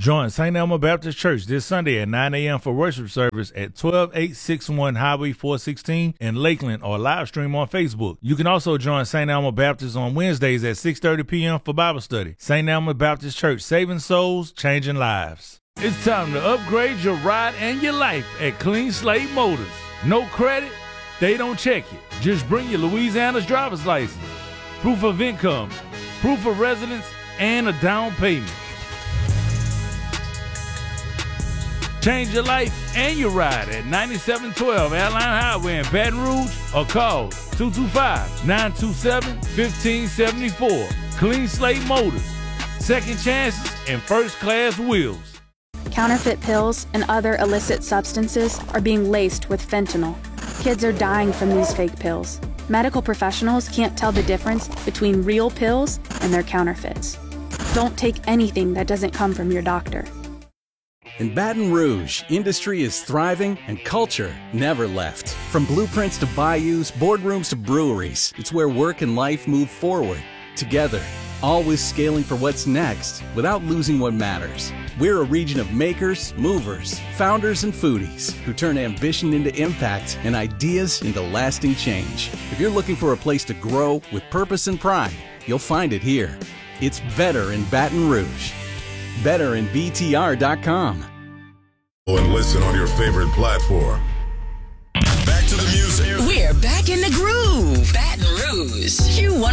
Join St. Elmo Baptist Church this Sunday at 9 a.m. for worship service at 12861 Highway 416 in Lakeland, or live stream on Facebook. You can also join St. Elmo Baptist on Wednesdays at 6:30 p.m. for Bible study. St. Elmo Baptist Church, saving souls, changing lives. It's time to upgrade your ride and your life at Clean Slate Motors. No credit? They don't check it. Just bring your Louisiana's driver's license, proof of income, proof of residence, and a down payment. Change your life and your ride at 9712 Airline Highway in Baton Rouge, or call 225-927-1574. Clean Slate Motors. Second chances and first-class wheels. Counterfeit pills and other illicit substances are being laced with fentanyl. Kids are dying from these fake pills. Medical professionals can't tell the difference between real pills and their counterfeits. Don't take anything that doesn't come from your doctor. In Baton Rouge, industry is thriving and culture never left. From blueprints to bayous, boardrooms to breweries, it's where work and life move forward, together, always scaling for what's next without losing what matters. We're a region of makers, movers, founders, and foodies who turn ambition into impact and ideas into lasting change. If you're looking for a place to grow with purpose and pride, you'll find it here. It's better in Baton Rouge. betterinbtr.com. And listen on your favorite platform. Back to the music. We're back in the groove. Baton Rouge. Q1